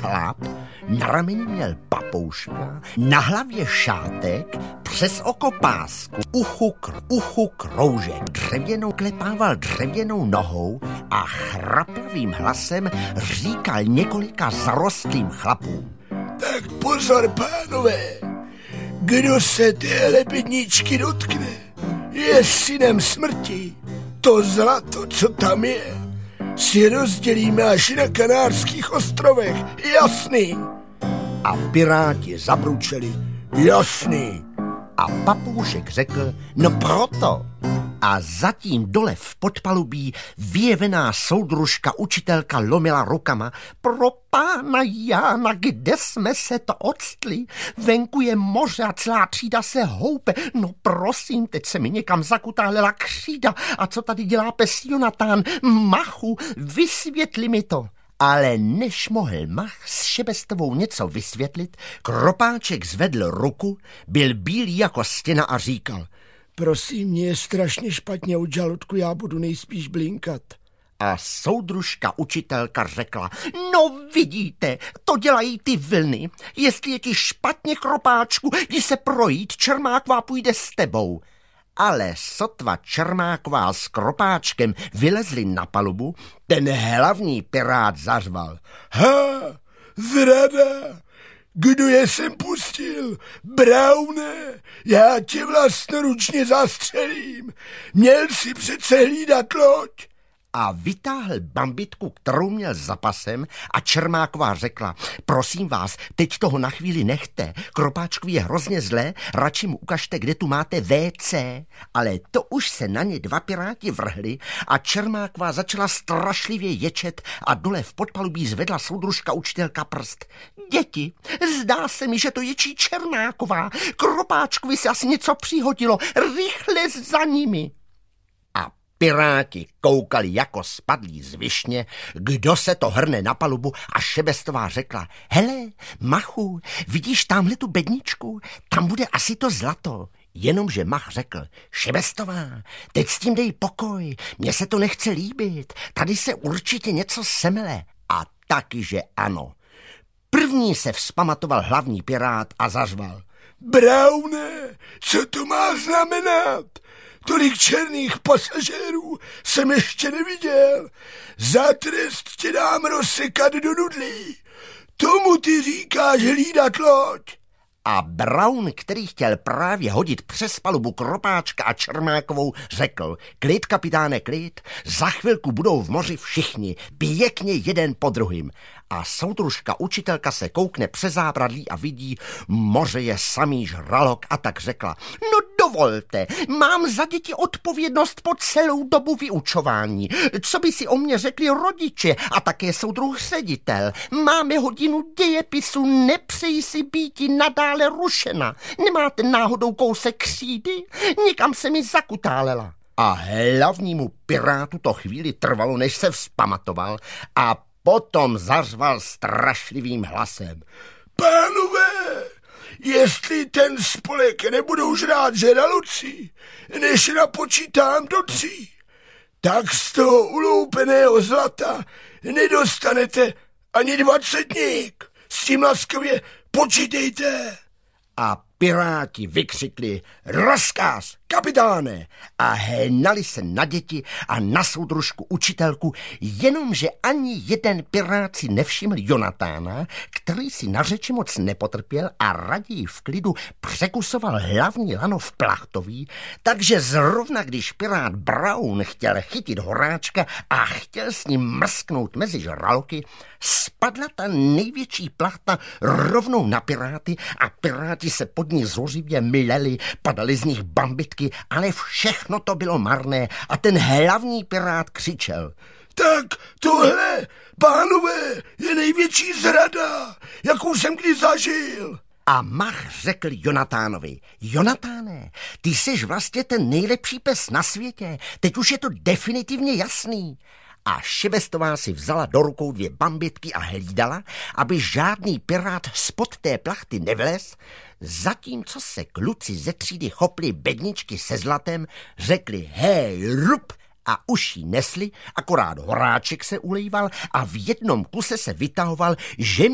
chlap, na rameni měl papouška, na hlavě šátek, přes oko pásku, uchu kroužek, dřevěnou klepával dřevěnou nohou a chraplavým hlasem říkal několika zarostlým chlapům. Tak pozor, pánové, kdo se téhle bedničky dotkne, je synem smrti. To zlato, co tam je, si rozdělíme až na Kanárských ostrovech, jasný? A piráti zabručeli, jasný. A papoušek řekl, no proto. A zatím dole v podpalubí vyjevená soudružka učitelka lomila rukama. Pro pána Jána, kde jsme se to odstli? Venku je moře a celá třída se houpe. No prosím, teď se mi někam zakutálela křída. A co tady dělá pes Jonatán? Machu, vysvětli mi to. Ale než mohl Mach s Šebestovou něco vysvětlit, Kropáček zvedl ruku, byl bílý jako stěna a říkal: Prosím, mě je strašně špatně od žaludku, já budu nejspíš blinkat. A soudružka učitelka řekla: no vidíte, to dělají ty vlny. Jestli je ti špatně, Kropáčku, jdi se projít, Čermáková půjde s tebou. Ale sotva Čermáková s Kropáčkem vylezli na palubu, ten hlavní pirát zařval: Ha, zrada! Kdo je sem pustil? Browne, já tě vlastnoručně zastřelím. Měl si přece hlídat loď. A vytáhl bambitku, kterou měl za pasem, a Čermáková řekla: prosím vás, teď toho na chvíli nechte. Kropáčkovi je hrozně zlé, radši mu ukažte, kde tu máte WC. Ale to už se na ně dva piráti vrhli a Čermáková začala strašlivě ječet a dole v podpalubí zvedla soudružka učitelka prst. Děti, zdá se mi, že to ječí Čermáková. Kropáčkovi se asi něco přihodilo, rychle za nimi. Piráti koukali jako spadlí z višně, kdo se to hrne na palubu, a Šebestová řekla: hele, Machu, vidíš tamhle tu bedničku? Tam bude asi to zlato. Jenomže Mach řekl: Šebestová, teď s tím dej pokoj, mně se to nechce líbit, tady se určitě něco semele. A taky, že ano. První se vzpamatoval hlavní pirát a zařval: Browne, co to má znamenat? Tolik černých pasažérů jsem ještě neviděl. Za trest tě dám rozsekat do nudlí. Tomu ty říkáš hlídat loď. A Brown, který chtěl právě hodit přes palubu Kropáčka a Čermákovou, řekl: klid, kapitáne, klid, za chvilku budou v moři všichni, pěkně jeden po druhým. A soudružka učitelka se koukne přes zábradlí a vidí, moře je samý žralok, a tak řekla: no dovolte, mám za děti odpovědnost po celou dobu vyučování. Co by si o mě řekli rodiče a také soudruh ředitel? Máme hodinu dějepisu, nepřeji si býti nadále rušena. Nemáte náhodou kousek křídy? Někam se mi zakutálela. A hlavnímu pirátu to chvíli trvalo, než se vzpamatoval, a potom zařval strašlivým hlasem: pánové, jestli ten spolek nebudou žrát žraloci, než napočítám do 3, tak z toho uloupeného zlata nedostanete ani 20. S tím laskavě počítejte. A piráti vykřikli: rozkaz, kapitáne! A hnali se na děti a na soudružku učitelku, jenomže ani jeden pirát si nevšiml Jonatána, který si na řeči moc nepotrpěl a raději v klidu překusoval hlavní lano v plachtový, takže zrovna když pirát Brown chtěl chytit Horáčka a chtěl s ním mrsknout mezi žraloky, spadla ta největší plachta rovnou na piráty a piráti se pod ní zuřivě mleli, padaly z nich bambitky, ale všechno to bylo marné a ten hlavní pirát křičel: tak tohle, pánové, je největší zrada, jakou jsem kdy zažil. A Mach řekl Jonatánovi: Jonatáne, ty jsi vlastně ten nejlepší pes na světě, teď už je to definitivně jasný. A Šebestová si vzala do rukou 2 bambitky a hlídala, aby žádný pirát spod té plachty nevlez, zatímco se kluci ze třídy chopli bedničky se zlatem, řekli hej, rup, a už jí nesli, akorát Horáček se ulejval a v jednom kuse se vytahoval, že